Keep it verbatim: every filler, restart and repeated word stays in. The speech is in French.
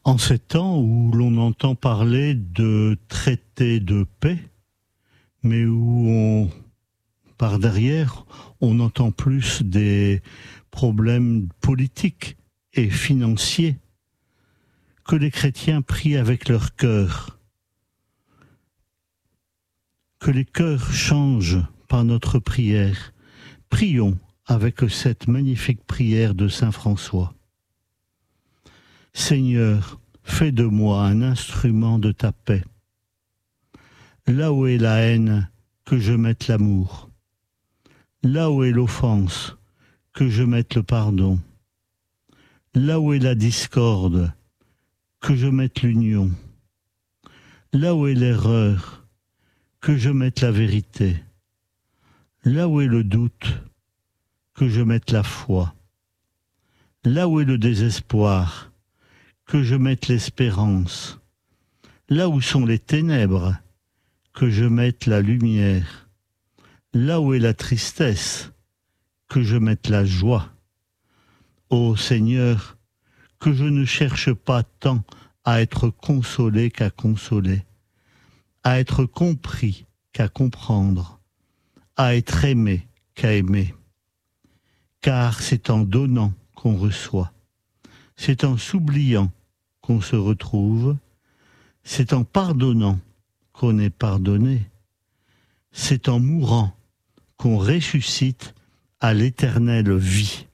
En ces temps où l'on entend parler de traité de paix, mais où on, par derrière, on entend plus des problèmes politiques et financiers, que les chrétiens prient avec leur cœur, que les cœurs changent par notre prière. Prions avec cette magnifique prière de saint François. Seigneur, fais de moi un instrument de ta paix. Là où est la haine, que je mette l'amour. Là où est l'offense, que je mette le pardon. Là où est la discorde, que je mette l'union. Là où est l'erreur, que je mette la vérité. Là où est le doute, que je mette la foi. Là où est le désespoir, que je mette l'espérance. Là où sont les ténèbres, que je mette la lumière. Là où est la tristesse, que je mette la joie. Ô Seigneur, que je ne cherche pas tant à être consolé qu'à consoler, à être compris qu'à comprendre, à être aimé qu'à aimer. Car c'est en donnant qu'on reçoit, c'est en s'oubliant qu'on se retrouve, c'est en pardonnant qu'on est pardonné, c'est en mourant qu'on ressuscite à l'éternelle vie.